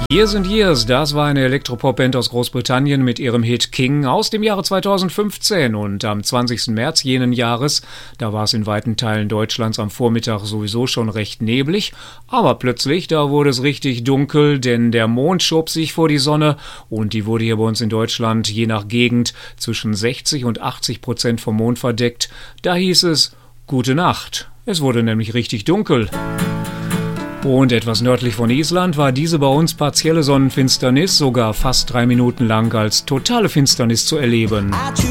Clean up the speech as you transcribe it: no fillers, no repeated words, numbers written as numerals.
Years and Years, das war eine Elektropop-Band aus Großbritannien mit ihrem Hit King aus dem Jahre 2015 und am 20. März jenen Jahres, da war es in weiten Teilen Deutschlands am Vormittag sowieso schon recht neblig, aber plötzlich, da wurde es richtig dunkel, denn der Mond schob sich vor die Sonne und die wurde hier bei uns in Deutschland je nach Gegend zwischen 60% und 80% vom Mond verdeckt. Da hieß es Gute Nacht, es wurde nämlich richtig dunkel. Und etwas nördlich von Island war diese bei uns partielle Sonnenfinsternis sogar fast 3 Minuten lang als totale Finsternis zu erleben.